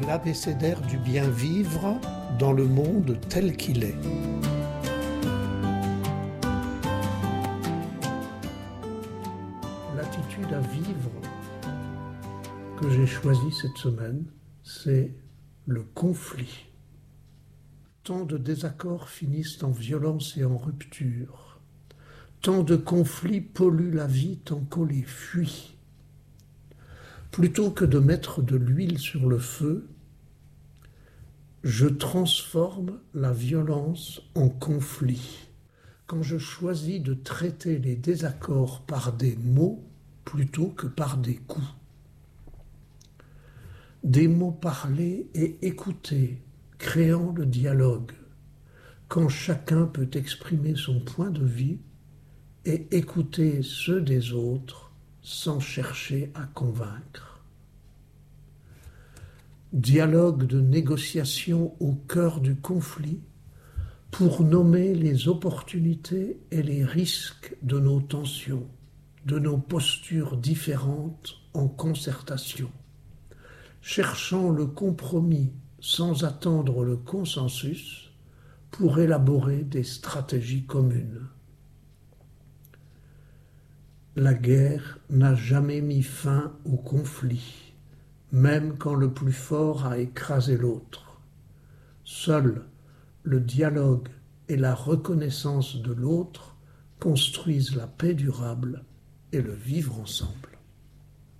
L'abécédaire du bien vivre dans le monde tel qu'il est. L'attitude à vivre que j'ai choisie cette semaine, c'est le conflit. Tant de désaccords finissent en violence et en rupture. Tant de conflits polluent la vie tant qu'on les fuit. Plutôt que de mettre de l'huile sur le feu, je transforme la violence en conflit. Quand je choisis de traiter les désaccords par des mots plutôt que par des coups. Des mots parlés et écoutés, créant le dialogue, quand chacun peut exprimer son point de vue et écouter ceux des autres sans chercher à convaincre. Dialogue de négociation au cœur du conflit pour nommer les opportunités et les risques de nos tensions, de nos postures différentes en concertation, cherchant le compromis sans attendre le consensus pour élaborer des stratégies communes. La guerre n'a jamais mis fin au conflit, même quand le plus fort a écrasé l'autre. Seul le dialogue et la reconnaissance de l'autre construisent la paix durable et le vivre ensemble.